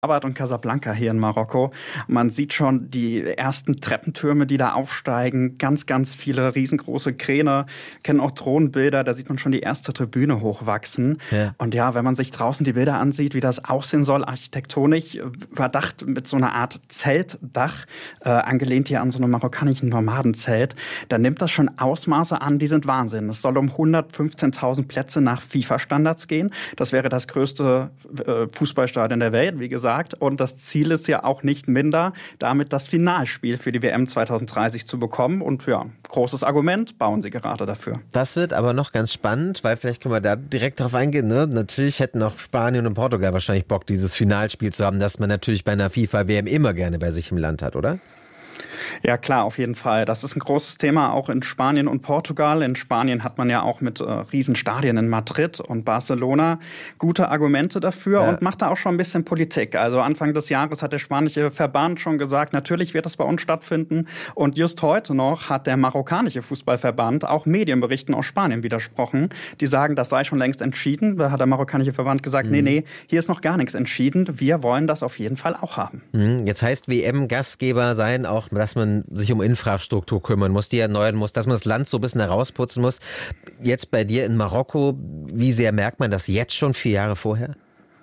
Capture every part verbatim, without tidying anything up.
Rabat und Casablanca hier in Marokko. Man sieht schon die ersten Treppentürme, die da aufsteigen. Ganz, ganz viele riesengroße Kräne. Wir kennen auch Drohnenbilder, da sieht man schon die erste Tribüne hochwachsen. Ja. Und ja, wenn man sich draußen die Bilder ansieht, wie das aussehen soll, architektonisch überdacht mit so einer Art Zeltdach, äh, angelehnt hier an so einem marokkanischen Nomadenzelt, dann nimmt das schon Ausmaße an, die sind Wahnsinn. Es soll um hundertfünfzehntausend Plätze nach FIFA-Standards gehen. Das wäre das größte äh, Fußballstadion der Welt, wie gesagt. Und das Ziel ist ja auch nicht minder, damit das Finalspiel für die W M zwanzig dreißig zu bekommen. Und ja, großes Argument, bauen sie gerade dafür. Das wird aber noch ganz spannend, weil vielleicht können wir da direkt drauf eingehen. Ne? Natürlich hätten auch Spanien und Portugal wahrscheinlich Bock, dieses Finalspiel zu haben, das man natürlich bei einer FIFA-W M immer gerne bei sich im Land hat, oder? Ja klar, auf jeden Fall. Das ist ein großes Thema auch in Spanien und Portugal. In Spanien hat man ja auch mit äh, Riesenstadien in Madrid und Barcelona gute Argumente dafür ja. und macht da auch schon ein bisschen Politik. Also Anfang des Jahres hat der spanische Verband schon gesagt, natürlich wird das bei uns stattfinden. Und just heute noch hat der marokkanische Fußballverband auch Medienberichten aus Spanien widersprochen. Die sagen, das sei schon längst entschieden. Da hat der marokkanische Verband gesagt, mhm. nee, nee, hier ist noch gar nichts entschieden. Wir wollen das auf jeden Fall auch haben. Mhm. Jetzt heißt W M-Gastgeber sein auch, dass man sich um Infrastruktur kümmern muss, die erneuern muss, dass man das Land so ein bisschen herausputzen muss. Jetzt bei dir in Marokko, wie sehr merkt man das jetzt schon vier Jahre vorher?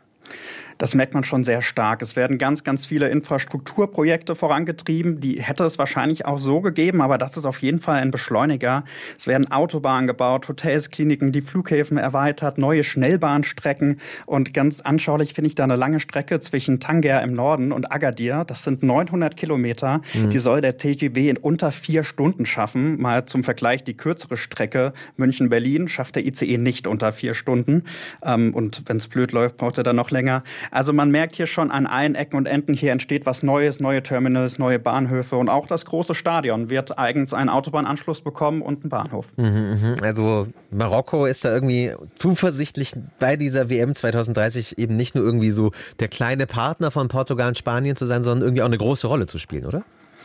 Das merkt man schon sehr stark. Es werden ganz, ganz viele Infrastrukturprojekte vorangetrieben. Die hätte es wahrscheinlich auch so gegeben, aber das ist auf jeden Fall ein Beschleuniger. Es werden Autobahnen gebaut, Hotels, Kliniken, die Flughäfen erweitert, neue Schnellbahnstrecken. Und ganz anschaulich finde ich da eine lange Strecke zwischen Tanger im Norden und Agadir. Das sind neunhundert Kilometer. Mhm. Die soll der T G V in unter vier Stunden schaffen. Mal zum Vergleich, die kürzere Strecke München-Berlin schafft der I C E nicht unter vier Stunden. Und wenn es blöd läuft, braucht er dann noch länger. Also man merkt hier schon an allen Ecken und Enden, hier entsteht was Neues, neue Terminals, neue Bahnhöfe und auch das große Stadion wird eigens einen Autobahnanschluss bekommen und einen Bahnhof. Also Marokko ist da irgendwie zuversichtlich bei dieser W M zwanzig dreißig eben nicht nur irgendwie so der kleine Partner von Portugal und Spanien zu sein, sondern irgendwie auch eine große Rolle zu spielen, oder?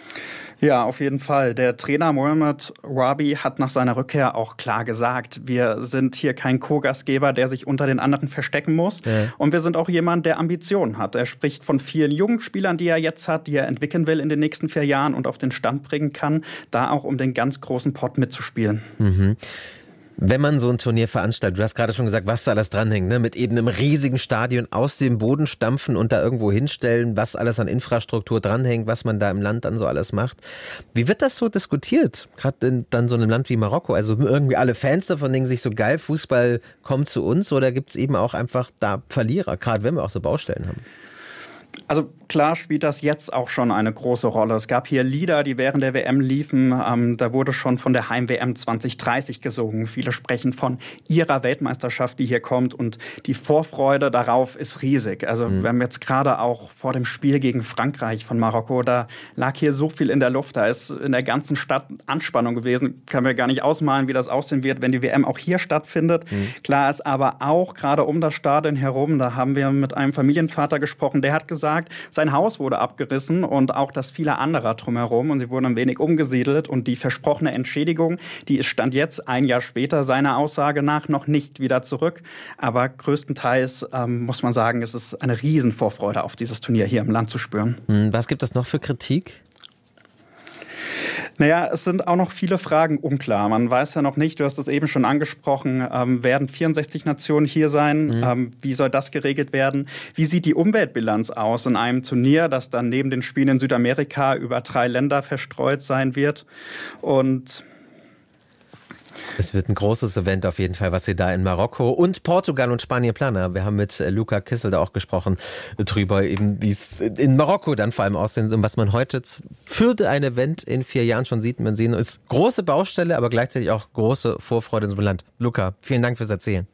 Ja, auf jeden Fall. Der Trainer Mohamed Wabi hat nach seiner Rückkehr auch klar gesagt, wir sind hier kein Co-Gastgeber, der sich unter den anderen verstecken muss. Ja. Und wir sind auch jemand, der Ambitionen hat. Er spricht von vielen jungen Spielern, die er jetzt hat, die er entwickeln will in den nächsten vier Jahren und auf den Stand bringen kann, da auch um den ganz großen Pott mitzuspielen. Mhm. Wenn man so ein Turnier veranstaltet, du hast gerade schon gesagt, was da alles dranhängt, ne? Mit eben einem riesigen Stadion aus dem Boden stampfen und da irgendwo hinstellen, was alles an Infrastruktur dranhängt, was man da im Land dann so alles macht. Wie wird das so diskutiert, gerade in dann so einem Land wie Marokko? Also sind irgendwie alle Fans davon, denken sich so, geil, Fußball kommt zu uns, oder gibt es eben auch einfach da Verlierer, gerade wenn wir auch so Baustellen haben? Also klar spielt das jetzt auch schon eine große Rolle. Es gab hier Lieder, die während der W M liefen. Ähm, da wurde schon von der Heim-W M zwanzig dreißig gesungen. Viele sprechen von ihrer Weltmeisterschaft, die hier kommt. Und die Vorfreude darauf ist riesig. Also mhm. wir haben jetzt gerade auch vor dem Spiel gegen Frankreich von Marokko, da lag hier so viel in der Luft. Da ist in der ganzen Stadt Anspannung gewesen. Kann mir gar nicht ausmalen, wie das aussehen wird, wenn die W M auch hier stattfindet. Mhm. Klar ist aber auch, gerade um das Stadion herum, da haben wir mit einem Familienvater gesprochen, der hat gesagt, sein Haus wurde abgerissen und auch das viele anderer drumherum und sie wurden ein wenig umgesiedelt und die versprochene Entschädigung, die ist Stand jetzt ein Jahr später seiner Aussage nach noch nicht wieder zurück, aber größtenteils ähm, muss man sagen, es ist eine Riesenvorfreude auf dieses Turnier hier im Land zu spüren. Was gibt es noch für Kritik? Naja, es sind auch noch viele Fragen unklar. Man weiß ja noch nicht, du hast es eben schon angesprochen, ähm, werden vierundsechzig Nationen hier sein? Mhm. Ähm, wie soll das geregelt werden? Wie sieht die Umweltbilanz aus in einem Turnier, das dann neben den Spielen in Südamerika über drei Länder verstreut sein wird? Und es wird ein großes Event auf jeden Fall, was Sie da in Marokko und Portugal und Spanien planen. Wir haben mit Luca Kissel da auch gesprochen drüber, eben wie es in Marokko dann vor allem aussehen und was man heute für ein Event in vier Jahren schon sieht. Man sieht, es ist große Baustelle, aber gleichzeitig auch große Vorfreude in so einem Land. Luca, vielen Dank fürs Erzählen.